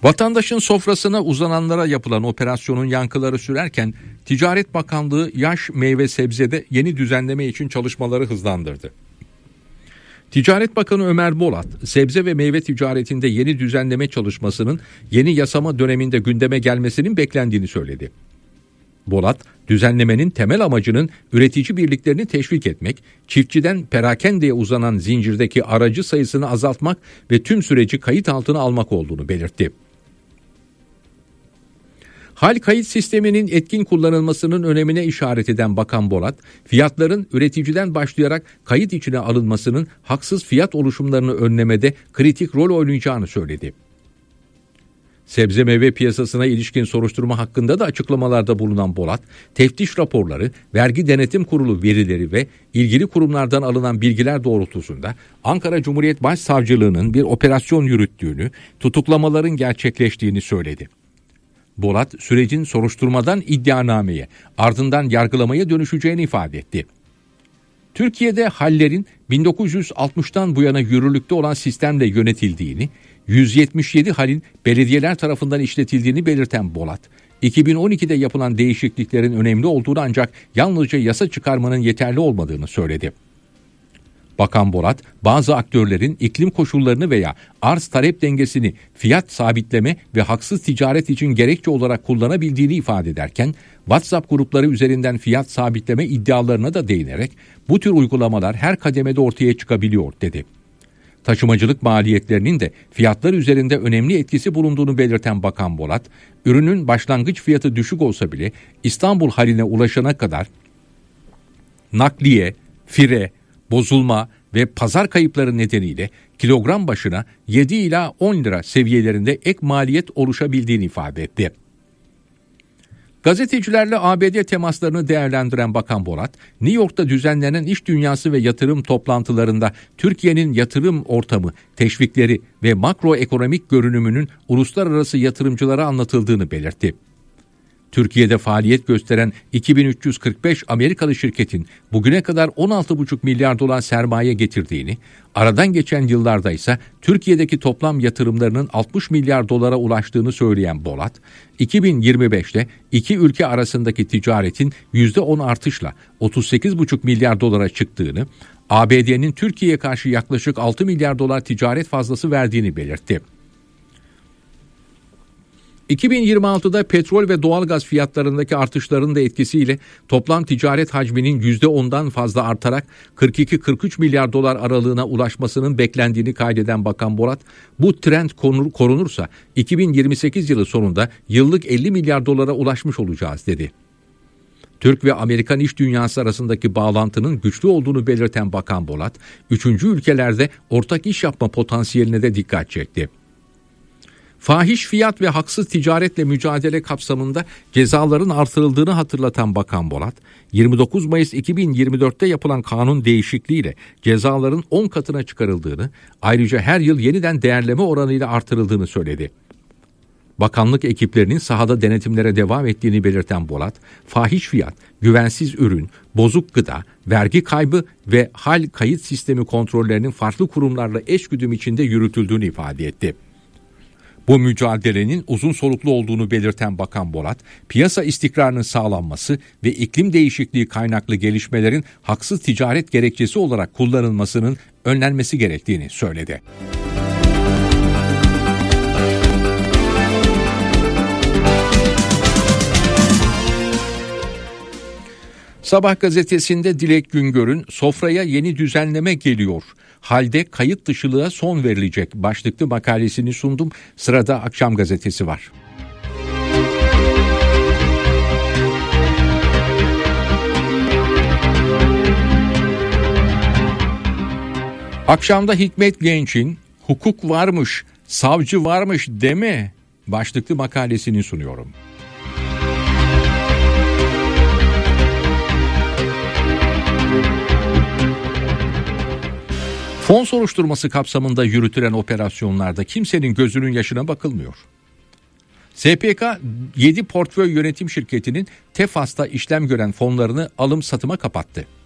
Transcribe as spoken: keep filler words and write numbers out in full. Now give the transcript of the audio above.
Vatandaşın sofrasına uzananlara yapılan operasyonun yankıları sürerken Ticaret Bakanlığı yaş meyve sebzede yeni düzenleme için çalışmaları hızlandırdı. Ticaret Bakanı Ömer Bolat, sebze ve meyve ticaretinde yeni düzenleme çalışmasının yeni yasama döneminde gündeme gelmesinin beklendiğini söyledi. Bolat, düzenlemenin temel amacının üretici birliklerini teşvik etmek, çiftçiden perakendeye uzanan zincirdeki aracı sayısını azaltmak ve tüm süreci kayıt altına almak olduğunu belirtti. Hal kayıt sisteminin etkin kullanılmasının önemine işaret eden Bakan Bolat, fiyatların üreticiden başlayarak kayıt içine alınmasının haksız fiyat oluşumlarını önlemede kritik rol oynayacağını söyledi. Sebze meyve piyasasına ilişkin soruşturma hakkında da açıklamalarda bulunan Bolat, teftiş raporları, vergi denetim kurulu verileri ve ilgili kurumlardan alınan bilgiler doğrultusunda Ankara Cumhuriyet Başsavcılığı'nın bir operasyon yürüttüğünü, tutuklamaların gerçekleştiğini söyledi. Bolat, sürecin soruşturmadan iddianameye, ardından yargılamaya dönüşeceğini ifade etti. Türkiye'de hallerin bin dokuz yüz altmıştan bu yana yürürlükte olan sistemle yönetildiğini, yüz yetmiş yedi halin belediyeler tarafından işletildiğini belirten Bolat, iki bin on ikide yapılan değişikliklerin önemli olduğunu ancak yalnızca yasa çıkarmanın yeterli olmadığını söyledi. Bakan Bolat, bazı aktörlerin iklim koşullarını veya arz talep dengesini fiyat sabitleme ve haksız ticaret için gerekçe olarak kullanabildiğini ifade ederken, WhatsApp grupları üzerinden fiyat sabitleme iddialarına da değinerek, bu tür uygulamalar her kademede ortaya çıkabiliyor dedi. Taşımacılık maliyetlerinin de fiyatlar üzerinde önemli etkisi bulunduğunu belirten Bakan Bolat, ürünün başlangıç fiyatı düşük olsa bile İstanbul haline ulaşana kadar nakliye, fire, bozulma ve pazar kayıpları nedeniyle kilogram başına yedi ila on lira seviyelerinde ek maliyet oluşabildiğini ifade etti. Gazetecilerle A B D temaslarını değerlendiren Bakan Bolat, New York'ta düzenlenen iş dünyası ve yatırım toplantılarında Türkiye'nin yatırım ortamı, teşvikleri ve makroekonomik görünümünün uluslararası yatırımcılara anlatıldığını belirtti. Türkiye'de faaliyet gösteren iki bin üç yüz kırk beş Amerikalı şirketin bugüne kadar on altı buçuk milyar dolar sermaye getirdiğini, aradan geçen yıllarda ise Türkiye'deki toplam yatırımlarının altmış milyar dolara ulaştığını söyleyen Bolat, iki bin yirmi beşte iki ülke arasındaki ticaretin yüzde on artışla otuz sekiz buçuk milyar dolara çıktığını, A B D'nin Türkiye'ye karşı yaklaşık altı milyar dolar ticaret fazlası verdiğini belirtti. iki bin yirmi altıda petrol ve doğalgaz fiyatlarındaki artışların da etkisiyle toplam ticaret hacminin yüzde ondan fazla artarak kırk iki kırk üç milyar dolar aralığına ulaşmasının beklendiğini kaydeden Bakan Bolat, bu trend korunursa iki bin yirmi sekiz yılı sonunda yıllık elli milyar dolara ulaşmış olacağız dedi. Türk ve Amerikan iş dünyası arasındaki bağlantının güçlü olduğunu belirten Bakan Bolat, üçüncü ülkelerde ortak iş yapma potansiyeline de dikkat çekti. Fahiş fiyat ve haksız ticaretle mücadele kapsamında cezaların artırıldığını hatırlatan Bakan Bolat, yirmi dokuz Mayıs iki bin yirmi dörtte yapılan kanun değişikliğiyle cezaların on katına çıkarıldığını, ayrıca her yıl yeniden değerleme oranıyla artırıldığını söyledi. Bakanlık ekiplerinin sahada denetimlere devam ettiğini belirten Bolat, fahiş fiyat, güvensiz ürün, bozuk gıda, vergi kaybı ve hal kayıt sistemi kontrollerinin farklı kurumlarla eşgüdüm içinde yürütüldüğünü ifade etti. Bu mücadelenin uzun soluklu olduğunu belirten Bakan Bolat, piyasa istikrarının sağlanması ve iklim değişikliği kaynaklı gelişmelerin haksız ticaret gerekçesi olarak kullanılmasının önlenmesi gerektiğini söyledi. Sabah gazetesinde Dilek Güngör'ün "Sofraya yeni düzenleme geliyor. Halde kayıt dışılığa son verilecek" başlıklı makalesini sundum. Sırada Akşam gazetesi var. Akşamda Hikmet Genç'in "Hukuk varmış, savcı varmış deme" başlıklı makalesini sunuyorum. Fon soruşturması kapsamında yürütülen operasyonlarda kimsenin gözünün yaşına bakılmıyor. S P K yedi portföy yönetim şirketinin Tefas'ta işlem gören fonlarını alım satıma kapattı.